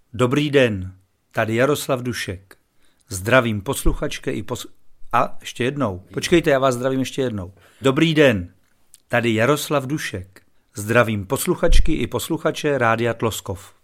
Dobrý den, tady Jaroslav Dušek. Zdravím posluchačky A, ještě jednou. Počkejte, já vás zdravím ještě jednou. Dobrý den, tady Jaroslav Dušek. Zdravím posluchačky i posluchače Rádia Tloskov.